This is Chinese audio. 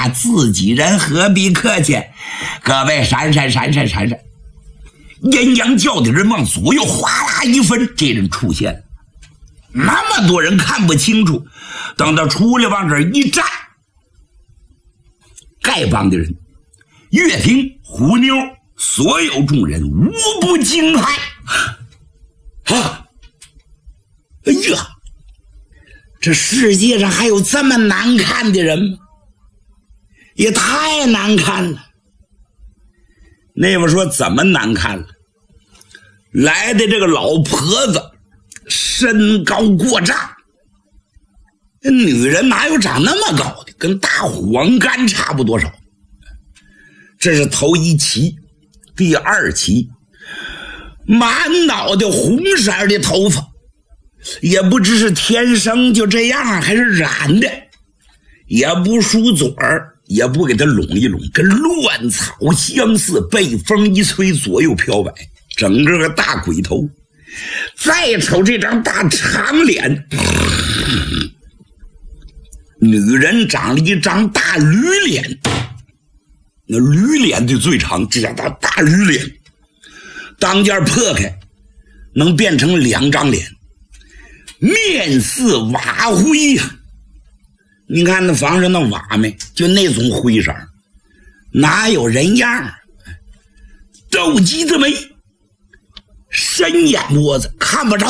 呀，自己人何必客气？各位闪闪！阴阳教的人往左右哗啦一分，这人出现了。那么多人看不清楚，等他出来往这儿一站，丐帮的人、乐平、虎妞，所有众人无不惊骇。哎呀，这世界上还有这么难看的人吗？也太难看了。那边说怎么难看了？来的这个老婆子身高过丈，女人哪有长那么高的？跟大黄干差不多少。这是头一期。第二期，满脑袋红色的头发，也不知是天生就这样还是染的，也不梳嘴儿，也不给它拢一拢，跟乱草相似，被风一吹左右飘摆，整个大鬼头。再瞅这张大长脸，女人长了一张大驴脸，那驴脸就最长，这张大驴脸当间破开能变成2张脸，面似瓦灰呀。你看那房上那瓦没，就那种灰色，哪有人样？斗鸡子眉，深眼窝子，看不着